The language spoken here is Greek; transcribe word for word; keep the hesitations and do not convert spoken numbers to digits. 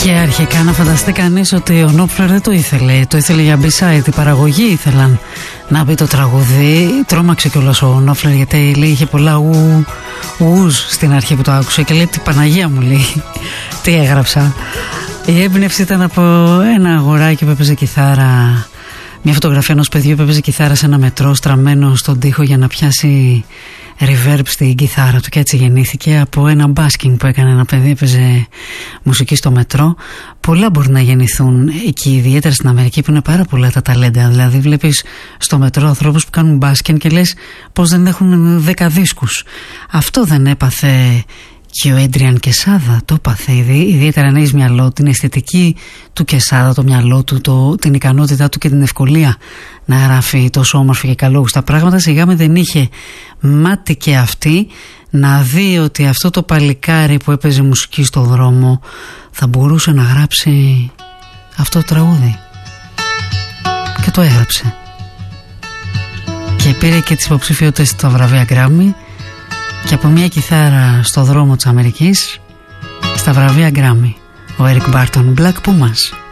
Και αρχικά να φανταστεί κανείς ότι ο Νόπφλερ δεν το ήθελε. Το ήθελε για B-side. Οι παραγωγοί ήθελαν να μπει το τραγούδι. Τρόμαξε κιόλας ο Νόπφλερ, γιατί λέει, είχε πολλά ου, ουζ στην αρχή που το άκουσε. Και λέει, τι Παναγία μου, λέει, τι έγραψα. Η έμπνευση ήταν από ένα αγοράκι που έπαιζε κιθάρα. Μια φωτογραφία ενός παιδιού που έπαιζε κιθάρα σε ένα μετρό, στραμμένο στον τοίχο για να πιάσει reverb στην κιθάρα του, και έτσι γεννήθηκε από ένα μπάσκινγκ που έκανε ένα παιδί, έπαιζε μουσική στο μετρό. Πολλά μπορεί να γεννηθούν εκεί, ιδιαίτερα στην Αμερική που είναι πάρα πολλά τα ταλέντα. Δηλαδή βλέπεις στο μετρό ανθρώπους που κάνουν μπάσκινγκ και λες πως δεν έχουν δέκα δίσκους. Αυτό δεν έπαθε και ο Έντριαν Κεσάδα, το έπαθε. Ιδιαίτερα να έχεις μυαλό, την αισθητική του Κεσάδα, το μυαλό του, το, την ικανότητά του και την ευκολία να γράφει τόσο όμορφα και καλόγουστα πράγματα. Σιγά με δεν είχε μάτι και αυτή να δει ότι αυτό το παλικάρι που έπαιζε μουσική στο δρόμο θα μπορούσε να γράψει αυτό το τραγούδι. Και το έγραψε. Και πήρε και τις υποψηφιότητες στα βραβεία Grammy. Και από μια κιθάρα στο δρόμο της Αμερικής στα βραβεία Grammy, ο Eric Barton, Black Pumas.